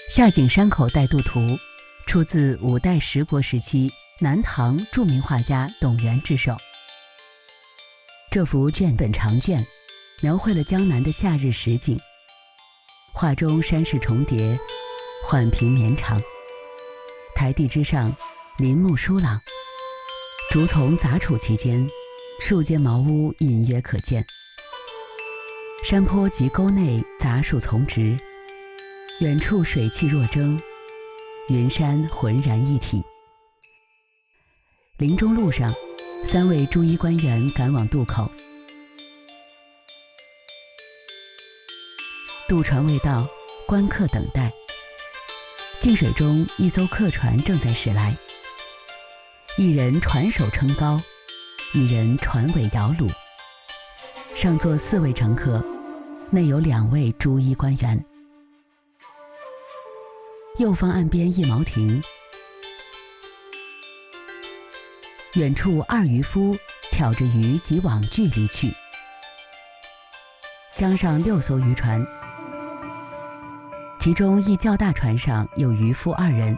夏景山口带渡图出自五代十国时期南唐著名画家董源之手。这幅卷本长卷描绘了江南的夏日实景，画中山势重叠，缓平绵长，台地之上林木疏朗，竹丛杂处其间，树间茅屋隐约可见。山坡及沟内杂树丛植，远处水汽若蒸，云山浑然一体。林中路上，3位朱衣官员赶往渡口。渡船未到，观客等待。近水中，一艘客船正在驶来，一人船首撑高，一人船尾摇橹。上座4位乘客，内有2位朱衣官员。右方岸边一茅亭，远处2渔夫挑着鱼及网具离去。江上6艘渔船，其中一较大船上有渔夫2人。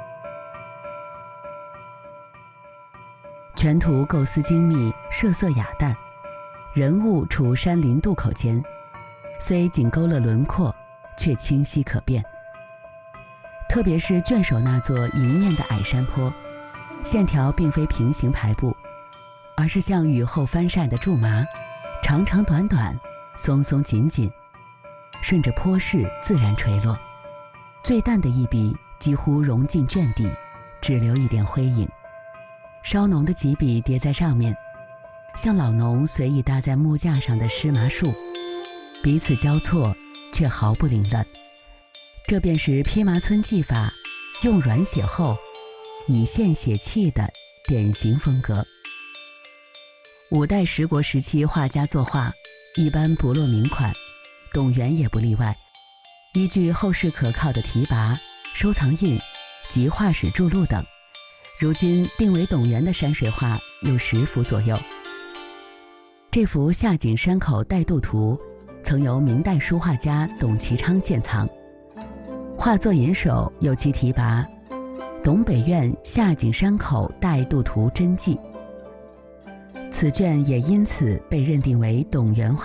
全图构思精密，设色雅淡，人物处山林渡口间，虽仅勾勒轮廓，却清晰可辨。特别是卷首那座迎面的矮山坡，线条并非平行排布，而是像雨后翻晒的苎麻，长长短短，松松紧紧，顺着坡势自然垂落。最淡的一笔几乎融进卷底，只留一点灰影。稍浓的几笔叠在上面，像老农随意搭在木架上的湿麻树，彼此交错，却毫不凌乱。这便是披麻皴技法，用软写厚，以线写气的典型风格。五代十国时期画家作画一般不落名款，董源也不例外。依据后世可靠的题跋、收藏印及画史著录等，如今定为董源的山水画有10幅左右。这幅夏景山口带渡图曾由明代书画家董其昌鉴藏，画作引首有其题跋董北院夏景山口带渡图真迹。此卷也因此被认定为董源画